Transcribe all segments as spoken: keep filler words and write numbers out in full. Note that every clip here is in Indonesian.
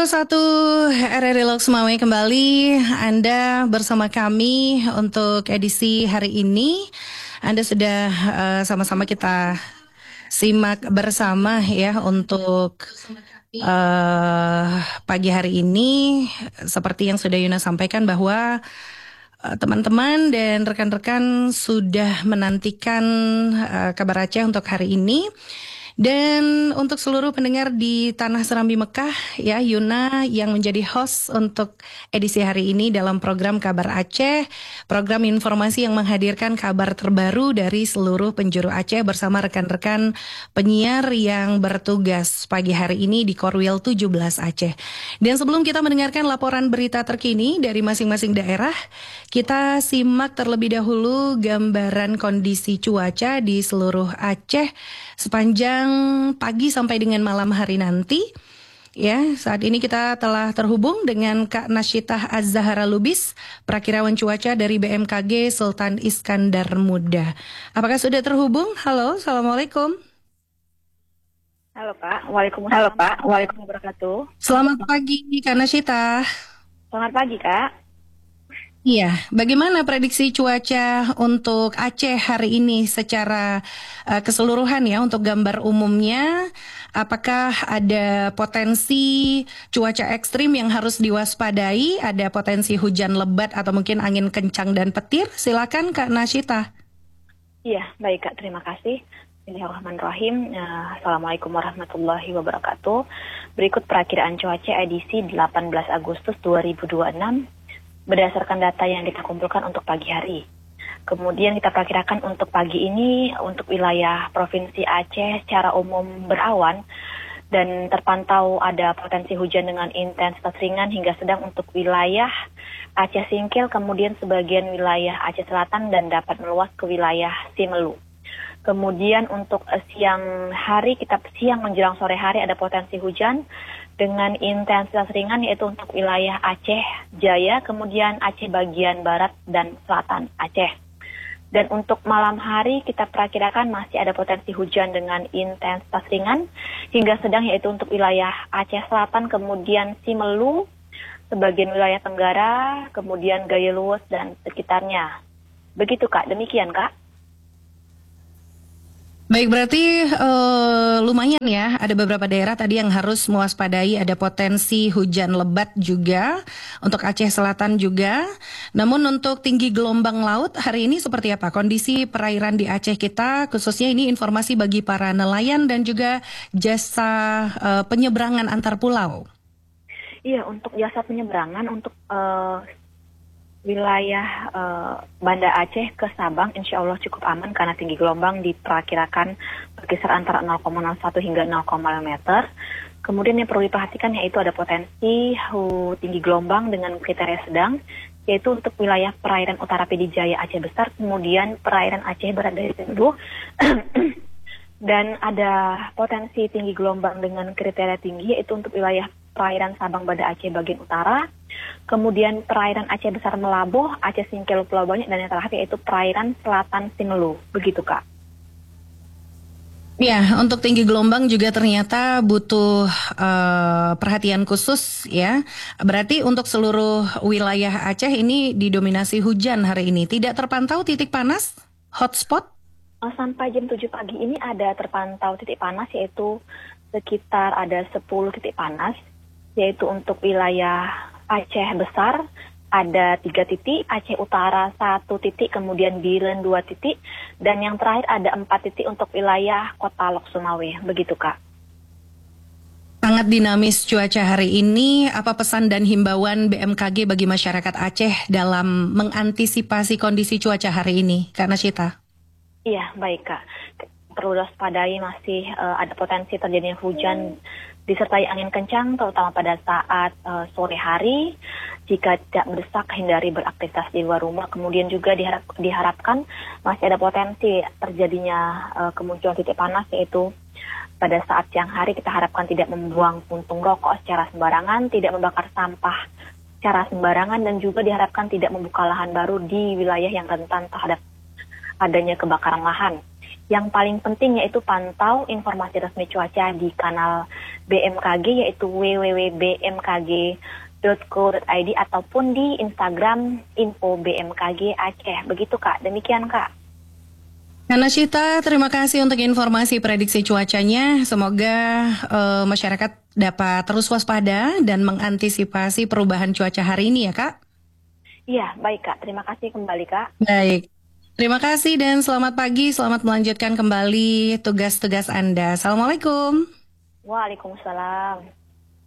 satu R R I Loksmawe kembali. Anda bersama kami untuk edisi hari ini. Anda sudah uh, sama-sama kita simak bersama ya untuk uh, pagi hari ini. Seperti yang sudah Yuna sampaikan bahwa uh, teman-teman dan rekan-rekan sudah menantikan uh, kabar Aceh untuk hari ini. Dan untuk seluruh pendengar di Tanah Serambi Mekah, ya Yuna yang menjadi host untuk edisi hari ini dalam program Kabar Aceh, program informasi yang menghadirkan kabar terbaru dari seluruh penjuru Aceh bersama rekan-rekan penyiar yang bertugas pagi hari ini di Korwil tujuh belas Aceh. Dan sebelum kita mendengarkan laporan berita terkini dari masing-masing daerah, kita simak terlebih dahulu gambaran kondisi cuaca di seluruh Aceh sepanjang pagi sampai dengan malam hari nanti. Ya, saat ini kita telah terhubung dengan Kak Nasyitah Az-Zahra Lubis, Prakirawan Cuaca dari B M K G Sultan Iskandar Muda. Apakah sudah terhubung? Halo, Assalamualaikum. Halo Pak, Waalaikumsalam. Halo Pak, Waalaikumsalam wabarakatuh. Selamat pagi Kak Nasyitah. Selamat pagi Kak. Iya, bagaimana prediksi cuaca untuk Aceh hari ini secara uh, keseluruhan ya untuk gambar umumnya? Apakah ada potensi cuaca ekstrim yang harus diwaspadai? Ada potensi hujan lebat atau mungkin angin kencang dan petir? Silakan Kak Nasyitah. Iya, baik Kak, terima kasih. Bismillahirrahmanirrahim. Assalamualaikum warahmatullahi wabarakatuh. Berikut perakiraan cuaca edisi delapan belas Agustus dua ribu dua puluh enam. Berdasarkan data yang kita kumpulkan untuk pagi hari. Kemudian kita perkirakan untuk pagi ini untuk wilayah Provinsi Aceh secara umum berawan dan terpantau ada potensi hujan dengan intensitas ringan hingga sedang untuk wilayah Aceh Singkil, kemudian sebagian wilayah Aceh Selatan dan dapat meluas ke wilayah Simelu. Kemudian untuk siang hari, kita siang menjelang sore hari ada potensi hujan dengan intensitas ringan yaitu untuk wilayah Aceh Jaya, kemudian Aceh bagian barat dan selatan Aceh. Dan untuk malam hari kita perkirakan masih ada potensi hujan dengan intensitas ringan hingga sedang yaitu untuk wilayah Aceh Selatan, kemudian Simelu, sebagian wilayah Tenggara, kemudian Gaya Luwes dan sekitarnya. Begitu Kak, demikian Kak. Baik, berarti uh, lumayan ya, ada beberapa daerah tadi yang harus mewaspadai, ada potensi hujan lebat juga, untuk Aceh Selatan juga. Namun untuk tinggi gelombang laut hari ini seperti apa? Kondisi perairan di Aceh kita, khususnya ini informasi bagi para nelayan dan juga jasa uh, penyeberangan antar pulau. Iya, untuk jasa penyeberangan, untuk uh... wilayah uh, Banda Aceh ke Sabang insya Allah cukup aman karena tinggi gelombang diperkirakan berkisar antara nol koma nol satu hingga nol koma lima meter. Kemudian yang perlu diperhatikan yaitu ada potensi uh, tinggi gelombang dengan kriteria sedang, yaitu untuk wilayah perairan utara Pidijaya Aceh Besar, kemudian perairan Aceh Barat dari Sendu, dan ada potensi tinggi gelombang dengan kriteria tinggi yaitu untuk wilayah perairan Sabang Banda Aceh bagian utara, kemudian perairan Aceh Besar Melabuh, Aceh Singkil Pulau Banyak, dan yang terakhir yaitu perairan selatan Simelu. Begitu Kak. Ya, untuk tinggi gelombang juga ternyata butuh uh, perhatian khusus ya. Berarti untuk seluruh wilayah Aceh ini didominasi hujan hari ini. Tidak terpantau titik panas, hotspot? Sampai jam tujuh pagi ini ada terpantau titik panas yaitu sekitar ada sepuluh titik panas. Yaitu untuk wilayah Aceh Besar ada tiga titik, Aceh Utara satu titik, kemudian Biren dua titik, dan yang terakhir ada empat titik untuk wilayah Kota Lok Sumawe. Begitu Kak. Sangat dinamis cuaca hari ini. Apa pesan dan himbauan B M K G bagi masyarakat Aceh dalam mengantisipasi kondisi cuaca hari ini, Kak Nasyitah? Iya, baik Kak. Perlu waspadai masih uh, ada potensi terjadinya hujan disertai angin kencang terutama pada saat uh, sore hari. Jika tidak mendesak, hindari beraktivitas di luar rumah. Kemudian juga diharap, diharapkan masih ada potensi terjadinya uh, kemunculan titik panas yaitu pada saat siang hari kita harapkan tidak membuang puntung rokok secara sembarangan, tidak membakar sampah secara sembarangan, dan juga diharapkan tidak membuka lahan baru di wilayah yang rentan terhadap adanya kebakaran lahan. Yang paling penting yaitu pantau informasi resmi cuaca di kanal B M K G yaitu w w w titik b m k g titik co titik i d ataupun di Instagram info B M K G Aceh. Begitu Kak, demikian Kak. Kanashita, terima kasih untuk informasi prediksi cuacanya. Semoga uh, masyarakat dapat terus waspada dan mengantisipasi perubahan cuaca hari ini ya Kak. Iya, baik Kak. Terima kasih kembali Kak. Baik. Terima kasih dan selamat pagi. Selamat melanjutkan kembali tugas-tugas Anda. Assalamualaikum. Waalaikumsalam.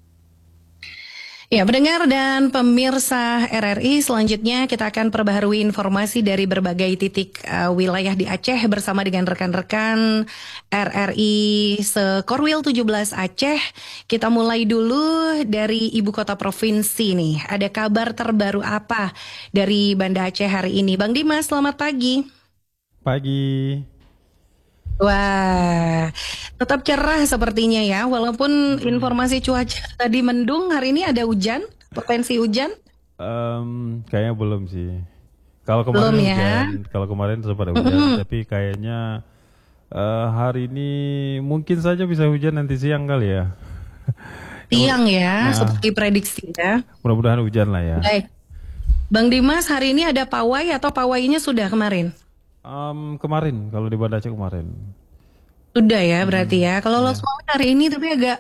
Ya, pendengar dan pemirsa R R I, selanjutnya kita akan perbaharui informasi dari berbagai titik uh, wilayah di Aceh bersama dengan rekan-rekan R R I Sekorwil tujuh belas Aceh. Kita mulai dulu dari ibu kota provinsi nih. Ada kabar terbaru apa dari Banda Aceh hari ini? Bang Dimas, selamat pagi. Pagi. Wah, tetap cerah sepertinya ya. Walaupun informasi cuaca tadi mendung, hari ini ada hujan, potensi hujan? Um, kayaknya belum sih. Kalau Belum kemarin ya? hujan, kalau kemarin sempat ada hujan, tapi kayaknya uh, hari ini mungkin saja bisa hujan nanti siang kali ya. Siang ya, Nah. seperti prediksi ya. Mudah-mudahan hujan lah ya. Baik, Bang Dimas, hari ini ada pawai atau pawainya sudah kemarin? Um, kemarin, kalau di Banda Aceh kemarin. Sudah ya berarti ya. Kalau Lok Sumawe hari ini tapi agak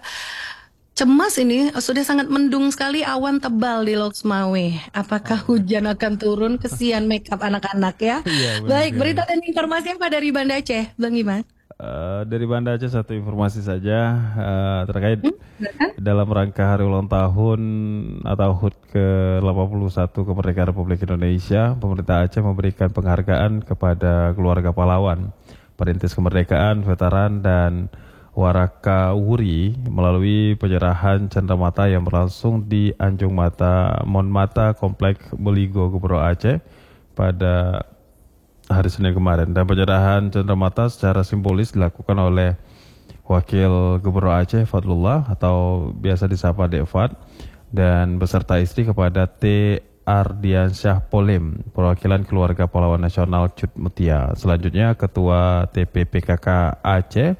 cemas ini, sudah sangat mendung sekali, awan tebal di Lok Sumawe. Apakah hujan akan turun? Kesian make up anak-anak ya. Iya, benar Baik, sekali. berita dan informasi apa dari Banda Aceh, Bang Dimas? Uh, dari Banda Aceh satu informasi saja uh, terkait silakan. dalam rangka hari ulang tahun atau H U T ke delapan puluh satu kemerdekaan Republik Indonesia, pemerintah Aceh memberikan penghargaan kepada keluarga pahlawan, perintis kemerdekaan, veteran dan waraka wuri melalui penyerahan cenderamata yang berlangsung di Anjung Mata Monmata Komplek Beligo Gubernur Aceh pada hari Senin kemarin, dan penyerahan cenderamata secara simbolis dilakukan oleh Wakil Gubernur Aceh Fadlullah atau biasa disapa Dek Fad dan beserta istri kepada T. Ardiansyah Polim, perwakilan keluarga pahlawan nasional Cut Mutia. Selanjutnya Ketua T P P K K Aceh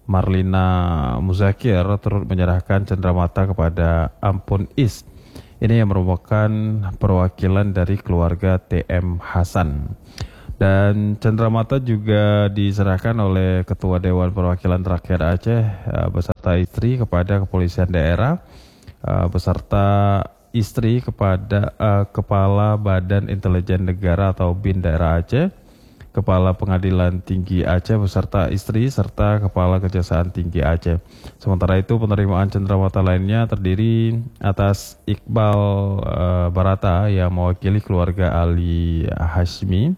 Marlina Muzakir turut menyerahkan cenderamata kepada Ampun Is. Ini yang merupakan perwakilan dari keluarga T M Hasan. Dan cenderamata juga diserahkan oleh Ketua Dewan Perwakilan Rakyat Aceh uh, beserta istri kepada Kepolisian Daerah uh, beserta istri kepada uh, Kepala Badan Intelijen Negara atau B I N Daerah Aceh, Kepala Pengadilan Tinggi Aceh beserta istri serta Kepala Kejaksaan Tinggi Aceh. Sementara itu penerimaan cenderamata lainnya terdiri atas Iqbal uh, Barata yang mewakili keluarga Ali Hashmi,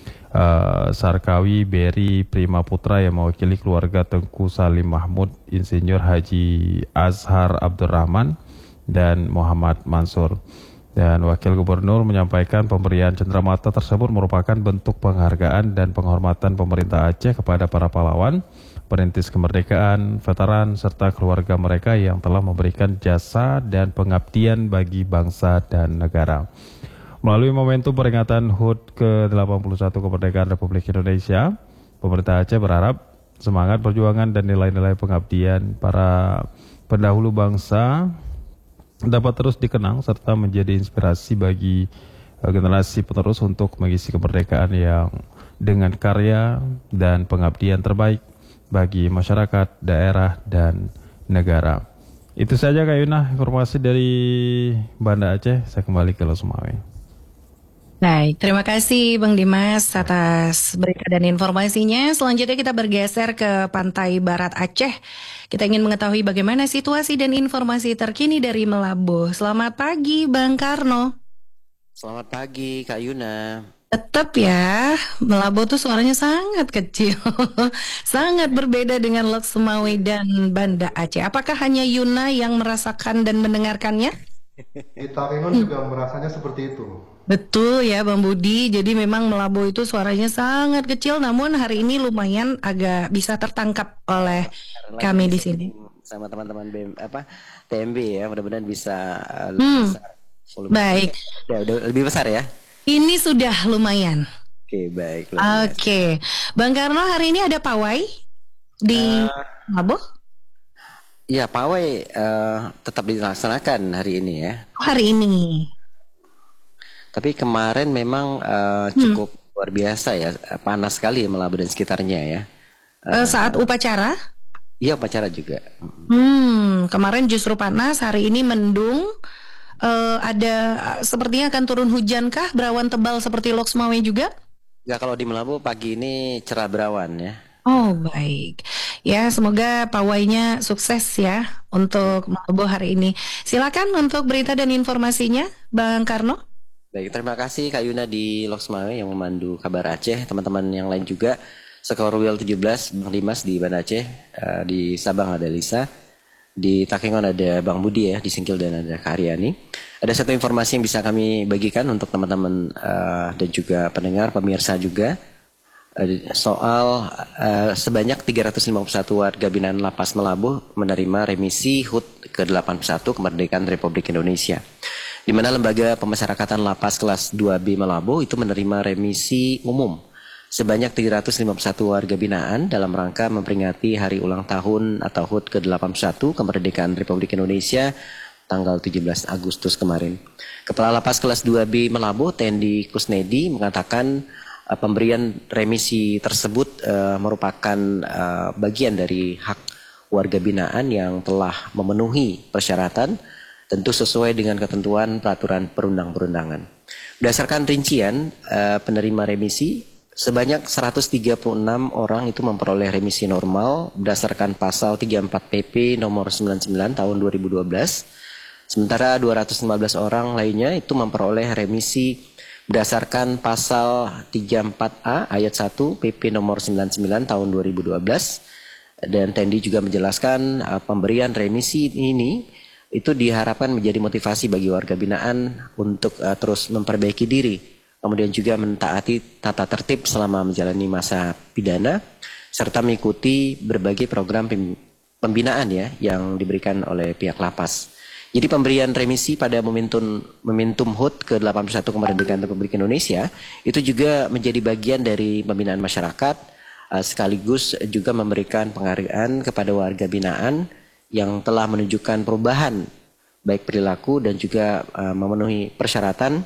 Uh, Sarkawi Beri Prima Putra yang mewakili keluarga Tengku Salim Mahmud, Insinyur Haji Azhar Abdurrahman dan Muhammad Mansur. Dan Wakil Gubernur menyampaikan pemberian cenderamata tersebut merupakan bentuk penghargaan dan penghormatan pemerintah Aceh kepada para pahlawan, perintis kemerdekaan, veteran, serta keluarga mereka yang telah memberikan jasa dan pengabdian bagi bangsa dan negara. Melalui momentum peringatan H U T ke delapan puluh satu kemerdekaan Republik Indonesia, pemerintah Aceh berharap semangat perjuangan dan nilai-nilai pengabdian para pendahulu bangsa dapat terus dikenang serta menjadi inspirasi bagi uh, generasi penerus untuk mengisi kemerdekaan yang dengan karya dan pengabdian terbaik bagi masyarakat, daerah, dan negara. Itu saja Kak Yuna, informasi dari Banda Aceh. Saya kembali ke Lok Sumawe. Baik, terima kasih Bang Dimas atas berita dan informasinya. Selanjutnya kita bergeser ke pantai barat Aceh. Kita ingin mengetahui bagaimana situasi dan informasi terkini dari Melabuh. Selamat pagi Bang Karno. Selamat pagi Kak Yuna. Tetap ya, Melabuh tuh suaranya sangat kecil. Sangat berbeda dengan Lok Sumawe dan Banda Aceh. Apakah hanya Yuna yang merasakan dan mendengarkannya? Kita Renon juga merasanya seperti itu. Betul ya Bang Budi, jadi memang Melabuh itu suaranya sangat kecil, namun hari ini lumayan agak bisa tertangkap oleh Karena kami lagi di sini. sama teman-teman B M apa T M B ya, mudah-mudahan bisa uh, lebih Hmm, besar. Volume. baik, Ya, udah lebih besar ya. ini sudah lumayan. Oke, baik. luar biasa. Oke, Bang Karno, hari ini ada pawai di Eh, Labuh ya, pawai eh, tetap dilaksanakan hari ini ya. hari ini. Tapi kemarin memang eh, Hmm. cukup luar biasa ya, eh, panas sekali ya Melabu dan sekitarnya ya. Eh, saat upacara, Iya, upacara juga. hmm, kemarin justru panas, hari ini mendung. Eh, ada sepertinya akan turun hujan kah? Berawan tebal seperti Loksmawe juga? Ya, kalau di Melabu pagi ini cerah berawan ya. Oh, baik. Ya, semoga pawainya sukses ya untuk Malbo hari ini. Silakan untuk berita dan informasinya, Bang Karno. Baik, terima kasih Kak Yuna di Loksmawe yang memandu kabar Aceh. Teman-teman yang lain juga, Sekorwil tujuh belas, Bang Dimas di Banda Aceh, eh, di Sabang ada Lisa, di Takengon ada Bang Budi ya, di Singkil dan ada Kak Aryani. Ada satu informasi yang bisa kami bagikan untuk teman-teman eh, dan juga pendengar, pemirsa juga. Eh, soal eh, sebanyak tiga ratus lima puluh satu warga binaan Lapas Melabuh menerima remisi H U T ke delapan puluh satu Kemerdekaan Republik Indonesia, di mana lembaga pemasyarakatan Lapas kelas dua B Melabuh itu menerima remisi umum sebanyak tiga ratus lima puluh satu warga binaan dalam rangka memperingati hari ulang tahun atau H U T ke delapan puluh satu Kemerdekaan Republik Indonesia tanggal tujuh belas Agustus kemarin. Kepala Lapas kelas dua B Melabuh, Tendi Kusnedi, mengatakan uh, pemberian remisi tersebut uh, merupakan uh, bagian dari hak warga binaan yang telah memenuhi persyaratan, tentu sesuai dengan ketentuan peraturan perundang-perundangan. Berdasarkan rincian uh, penerima remisi, sebanyak seratus tiga puluh enam orang itu memperoleh remisi normal berdasarkan pasal tiga puluh empat P P nomor sembilan puluh sembilan tahun dua ribu dua belas. Sementara dua ratus lima belas orang lainnya itu memperoleh remisi berdasarkan pasal tiga puluh empat A ayat satu P P nomor sembilan puluh sembilan tahun dua ribu dua belas. Dan Tendi juga menjelaskan uh, pemberian remisi ini itu diharapkan menjadi motivasi bagi warga binaan untuk uh, terus memperbaiki diri, kemudian juga mentaati tata tertib selama menjalani masa pidana, serta mengikuti berbagai program pembinaan ya yang diberikan oleh pihak lapas. Jadi pemberian remisi pada momentum momentum H U T ke delapan puluh satu Kemerdekaan Republik Indonesia itu juga menjadi bagian dari pembinaan masyarakat, sekaligus juga memberikan penghargaan kepada warga binaan yang telah menunjukkan perubahan baik perilaku dan juga memenuhi persyaratan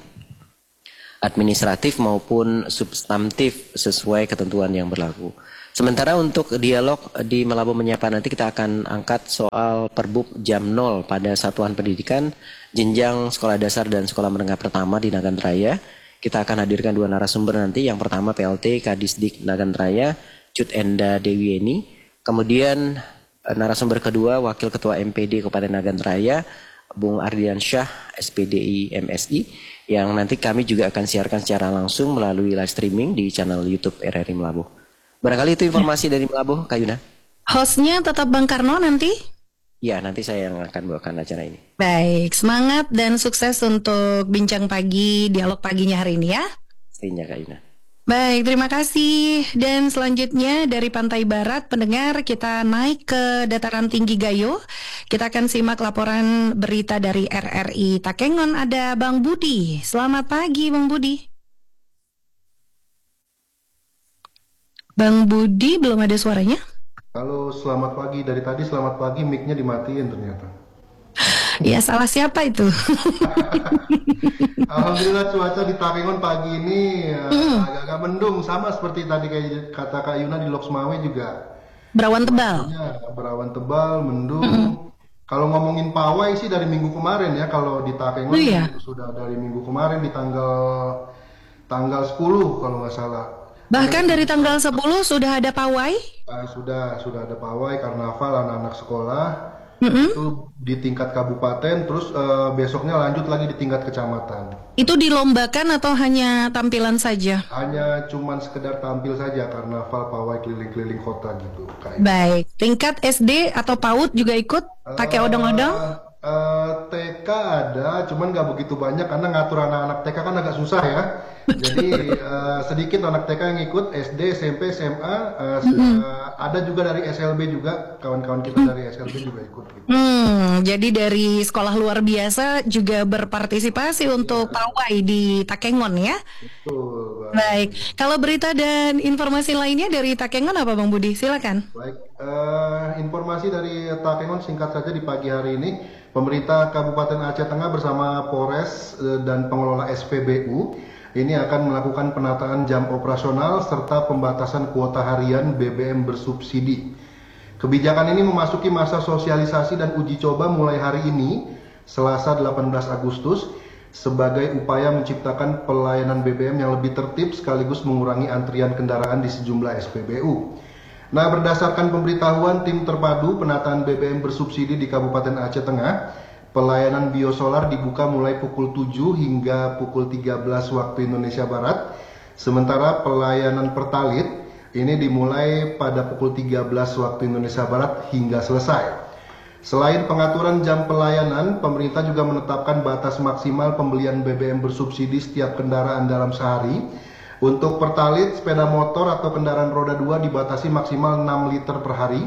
administratif maupun substantif sesuai ketentuan yang berlaku. Sementara untuk dialog di Melabuh Menyapa nanti kita akan angkat soal Perbub jam nol pada satuan pendidikan jenjang sekolah dasar dan sekolah menengah pertama di Nagan Raya. Kita akan hadirkan dua narasumber nanti. Yang pertama P L T Kadisdik Nagan Raya, Cut Enda Dewieni. Kemudian narasumber kedua Wakil Ketua M P D Kabupaten Nagan Raya, Bung Ardian Syah, S P D I M S I, yang nanti kami juga akan siarkan secara langsung melalui live streaming di channel YouTube R R I Melabuh. Barangkali itu informasi dari Melabuh, Kak Yuna. Hostnya tetap Bang Karno nanti? Ya, nanti saya yang akan bawakan acara ini. Baik, semangat dan sukses untuk bincang pagi, dialog paginya hari ini ya. Pastinya, Kak Yuna. Baik, terima kasih. Dan selanjutnya dari Pantai Barat, pendengar, kita naik ke dataran tinggi Gayo. Kita akan simak laporan berita dari R R I Takengon. Ada Bang Budi. Selamat pagi, Bang Budi. Bang Budi, belum ada suaranya? Halo, selamat pagi. Dari tadi selamat pagi, mic-nya dimatiin ternyata. Ya, salah siapa itu? Alhamdulillah cuaca di Takengon pagi ini uh, Hmm. agak-agak mendung, sama seperti tadi kayak kata Kak Yuna di Loksmawe juga. Berawan tebal. Ya, berawan tebal, mendung. Kalau ngomongin pawai sih dari minggu kemarin ya, kalau di Takengon Oh iya. sudah dari minggu kemarin di tanggal tanggal sepuluh kalau nggak salah. Bahkan dari tanggal sepuluh sudah ada pawai? Uh, sudah sudah ada pawai karnaval anak-anak sekolah. Mm-mm. Itu di tingkat kabupaten, terus uh, besoknya lanjut lagi di tingkat kecamatan. Itu dilombakan atau hanya tampilan saja? Hanya cuman sekedar tampil saja karnaval pawai keliling-keliling kota gitu. Kayak. Baik, tingkat S D atau PAUD juga ikut pakai odong-odong? Uh, uh, T K ada, cuman nggak begitu banyak karena ngatur anak-anak T K kan agak susah ya. Jadi uh, sedikit anak T K yang ikut, S D, S M P, S M A, uh, mm-hmm. uh, ada juga dari S L B juga, kawan-kawan kita dari S L B juga ikut. Gitu. Hmm, jadi dari sekolah luar biasa juga berpartisipasi untuk pawai di Takengon ya. Betul. Baik, kalau berita dan informasi lainnya dari Takengon apa Bang Budi? Silakan. Baik, uh, informasi dari Takengon singkat saja di pagi hari ini, pemerintah Kabupaten Aceh Tengah bersama Polres uh, dan pengelola S P B U ini akan melakukan penataan jam operasional serta pembatasan kuota harian B B M bersubsidi. Kebijakan ini memasuki masa sosialisasi dan uji coba mulai hari ini, Selasa delapan belas Agustus, sebagai upaya menciptakan pelayanan B B M yang lebih tertib sekaligus mengurangi antrian kendaraan di sejumlah S P B U. Nah, berdasarkan pemberitahuan tim terpadu penataan B B M bersubsidi di Kabupaten Aceh Tengah, pelayanan biosolar dibuka mulai pukul tujuh hingga pukul tiga belas waktu Indonesia Barat, sementara pelayanan pertalit ini dimulai pada pukul tiga belas waktu Indonesia Barat hingga selesai. Selain pengaturan jam pelayanan, pemerintah juga menetapkan batas maksimal pembelian B B M bersubsidi setiap kendaraan dalam sehari. Untuk pertalit, sepeda motor atau kendaraan roda dua dibatasi maksimal enam liter per hari.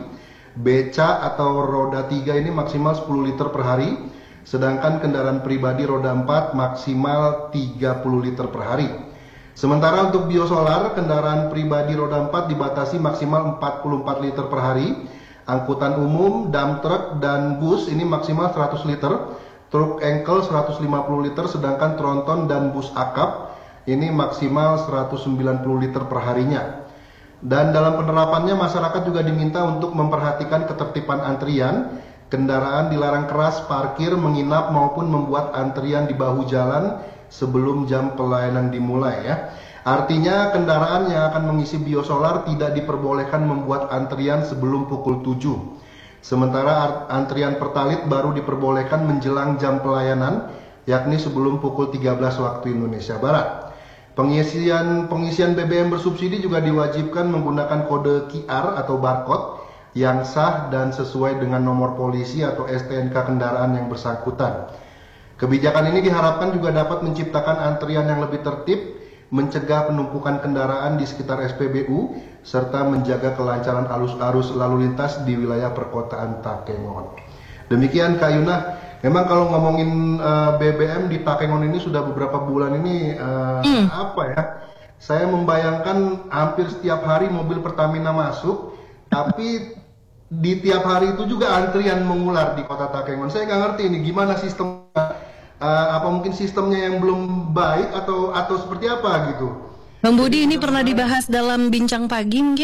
Beca atau roda tiga ini maksimal sepuluh liter per hari. Sedangkan kendaraan pribadi roda empat maksimal tiga puluh liter per hari. Sementara untuk biosolar, kendaraan pribadi roda empat dibatasi maksimal empat puluh empat liter per hari. Angkutan umum, dump truck, dan bus ini maksimal seratus liter. Truk engkel seratus lima puluh liter, sedangkan tronton dan bus akap ini maksimal seratus sembilan puluh liter per harinya. Dan dalam penerapannya masyarakat juga diminta untuk memperhatikan ketertiban antrian. Kendaraan dilarang keras parkir, menginap maupun membuat antrian di bahu jalan sebelum jam pelayanan dimulai ya. Artinya kendaraan yang akan mengisi biosolar tidak diperbolehkan membuat antrian sebelum pukul tujuh. Sementara antrian pertalit baru diperbolehkan menjelang jam pelayanan, yakni sebelum pukul tiga belas waktu Indonesia Barat. Pengisian pengisian B B M bersubsidi juga diwajibkan menggunakan kode Q R atau barcode yang sah dan sesuai dengan nomor polisi atau S T N K kendaraan yang bersangkutan. Kebijakan ini diharapkan juga dapat menciptakan antrian yang lebih tertib, mencegah penumpukan kendaraan di sekitar S P B U, serta menjaga kelancaran arus-arus lalu lintas di wilayah perkotaan Takengon. Demikian Kak Yuna. Memang kalau ngomongin uh, B B M di Takengon ini sudah beberapa bulan ini uh, hmm. apa ya? Saya membayangkan hampir setiap hari mobil Pertamina masuk, tapi di tiap hari itu juga antrian mengular di kota Takengon. Saya nggak ngerti ini gimana sistem, uh, apa mungkin sistemnya yang belum baik atau atau seperti apa gitu. Bang Budi, ini pernah dibahas dalam bincang pagi mungkin?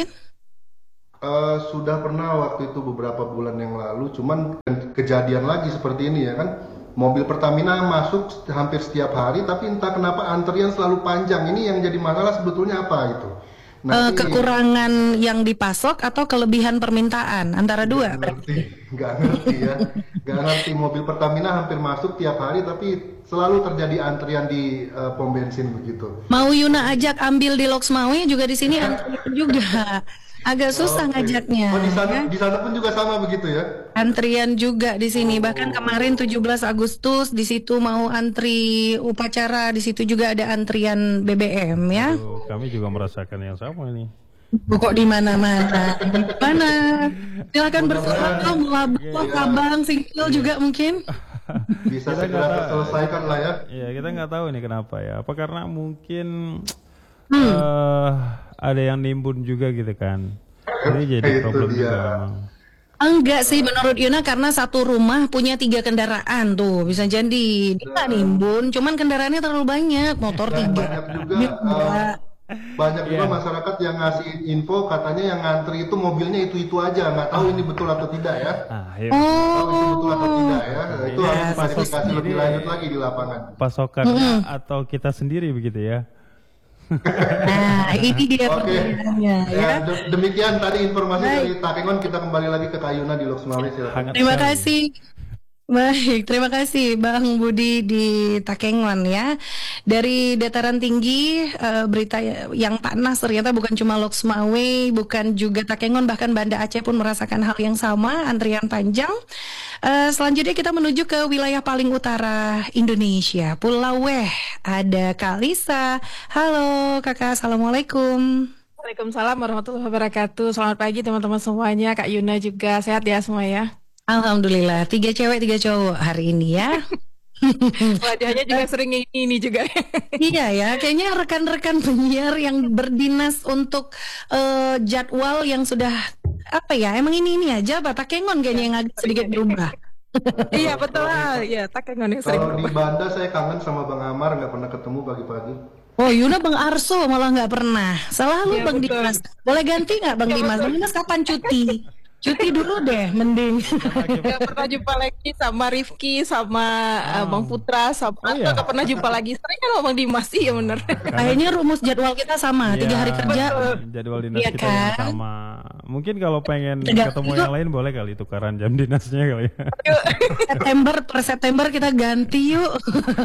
Uh, sudah pernah waktu itu beberapa bulan yang lalu, cuman kejadian lagi seperti ini ya kan, mobil Pertamina masuk hampir setiap hari, tapi entah kenapa antrian selalu panjang. Ini yang jadi masalah sebetulnya apa gitu? Nanti, uh, kekurangan yang dipasok atau kelebihan permintaan antara dua? Nggak ngerti, nggak ngerti ya, nggak ngerti. Mobil Pertamina hampir masuk tiap hari, tapi selalu terjadi antrian di uh, pom bensin begitu. Mau Yuna ajak ambil di Loksmawe juga di sini antrian juga. Agak susah oh, okay. ngajaknya. Oh, di sana, ya? Di sana pun juga sama begitu ya? Antrian juga di sini. Bahkan kemarin tujuh belas Agustus di situ mau antri upacara, di situ juga ada antrian B B M ya. Aduh, kami juga merasakan yang sama ini. Kok di mana-mana? Mana? Silakan bersama Melabuh, Kabang, Singkil juga mungkin. Bisa segera terselesaikan lah ya. Iya, kita nggak tahu nih kenapa ya. Apa karena mungkin hmm. uh, ada yang nimbun juga gitu kan. Jadi jadi problem juga memang. Enggak sih menurut Yuna, karena satu rumah punya tiga kendaraan tuh, bisa jadi dia nggak nimbun, cuman kendaraannya terlalu banyak, motor Dan tiga. Banyak juga, uh, banyak juga yeah. masyarakat yang ngasih info katanya yang ngantri itu mobilnya itu itu aja, nggak tahu ini betul atau tidak ya. Ah, iya. Oh. Tahu itu betul atau tidak ya. Itu ya, harus verifikasi lebih lanjut lagi di lapangan. Pasokannya hmm. atau kita sendiri begitu ya. Nah, ini dia okay. pertanyaannya ya. ya. Demikian tadi informasi Baik. dari Takengon. Kita kembali lagi ke Kak Yuna di Loksmawe. Terima kasih. Baik, terima kasih Bang Budi di Takengon ya. Dari dataran tinggi, uh, berita yang panas ternyata bukan cuma Loksmawe, bukan juga Takengon, bahkan Banda Aceh pun merasakan hal yang sama, antrian panjang. Uh, selanjutnya kita menuju ke wilayah paling utara Indonesia, Pulau Weh. Ada Kak Lisa. Halo Kakak, Assalamualaikum. Waalaikumsalam warahmatullahi wabarakatuh. Selamat pagi teman-teman semuanya. Kak Yuna juga sehat ya semua ya. Alhamdulillah, tiga cewek tiga cowok hari ini ya. Wajahnya juga sering ini, ini juga. Iya ya, kayaknya rekan-rekan penyiar yang berdinas untuk uh, jadwal yang sudah apa ya? Emang ini ini aja, Pak Takengon kayaknya yang agak sedikit berubah. Iya betul lah, ya Takengon yang sering Kalau di berubah. Banda saya kangen sama Bang Amar, nggak pernah ketemu pagi-pagi. Oh Yuna Bang Arso malah nggak pernah. Salah lu Iya, Bang betul. Dimas. Boleh ganti nggak Bang Iya, Dimas? betul. Bang Dimas kapan cuti? Cuti dulu deh, mending. Gak pernah jumpa lagi sama Rifki, sama uh, Bang Putra, sama Oh, Anto iya. gak pernah jumpa lagi. Sering kan sama Bang Dimas, iya bener. Kayaknya rumus jadwal kita sama, Iya, tiga hari kerja. Jadwal dinas Iya kita yang kan? sama. Mungkin kalau pengen Tegak- ketemu yang lain boleh kali tukaran jam dinasnya kali ya. September per September kita ganti yuk.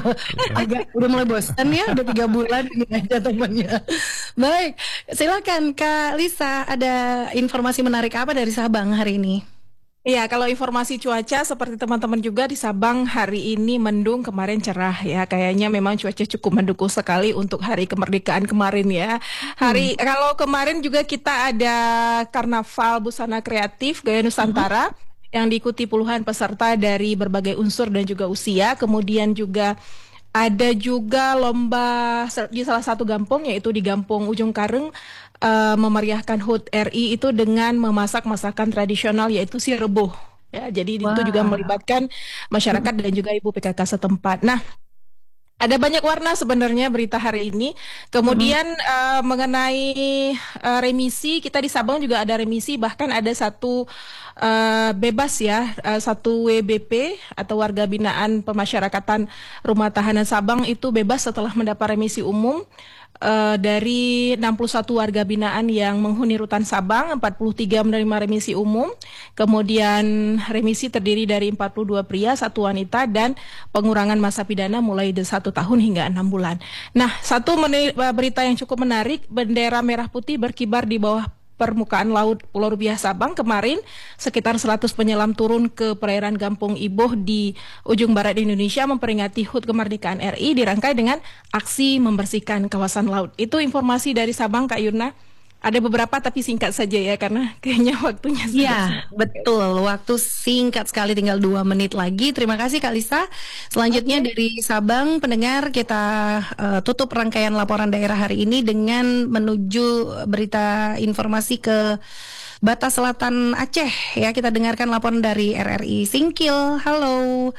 Agak udah mulai bosan ya, udah tiga bulan ini aja temennya. Baik, silakan Kak Lisa, ada informasi menarik apa dari Sabang hari ini? Iya, kalau informasi cuaca seperti teman-teman juga di Sabang hari ini mendung, kemarin cerah ya. Kayaknya memang cuaca cukup mendukung sekali untuk hari kemerdekaan kemarin ya. Hari kalau kemarin juga kita ada Karnaval Busana Kreatif Gaya Nusantara yang diikuti puluhan peserta dari berbagai unsur dan juga usia. Kemudian juga ada juga lomba di salah satu gampong, yaitu di Gampong Ujung Kareng, eh, memeriahkan H U T R I itu dengan memasak masakan tradisional yaitu si rebus. Ya, jadi Wah. itu juga melibatkan masyarakat dan juga ibu P K K setempat. Nah, ada banyak warna sebenarnya berita hari ini. Kemudian eh, mengenai eh, remisi, kita di Sabang juga ada remisi, bahkan ada satu eh, bebas ya, eh, satu W B P atau warga binaan pemasyarakatan rumah tahanan Sabang itu bebas setelah mendapat remisi umum. Eh, dari enam puluh satu warga binaan yang menghuni rutan Sabang, empat puluh tiga menerima remisi umum. Kemudian remisi terdiri dari empat puluh dua pria, satu wanita, dan pengurangan masa pidana mulai dari satu tahun hingga enam bulan. Nah, satu meni- berita yang cukup menarik, bendera merah putih berkibar di bawah permukaan laut Pulau Rubiah Sabang. Kemarin sekitar seratus penyelam turun ke perairan Gampong Iboh di ujung barat Indonesia memperingati H U T kemerdekaan R I, dirangkai dengan aksi membersihkan kawasan laut. Itu informasi dari Sabang, Kak Yuna. Ada beberapa tapi singkat saja ya, karena kayaknya waktunya sudah. Iya, betul. Waktu singkat sekali, tinggal dua menit lagi. Terima kasih Kak Lisa. Selanjutnya dari Sabang, pendengar, kita eh, tutup rangkaian laporan daerah hari ini dengan menuju berita informasi ke batas selatan Aceh. Ya, kita dengarkan laporan dari R R I Singkil. Halo,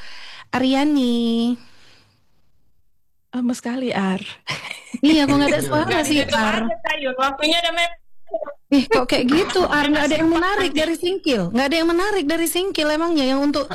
Aryani. Lama sekali, Ar. Iya, kok nggak ada suara sih, Ar. Waktunya udah mepet. Ih, kok kayak gitu, Ar? Nggak ada yang menarik dari Singkil. Nggak ada yang menarik dari Singkil emangnya yang untuk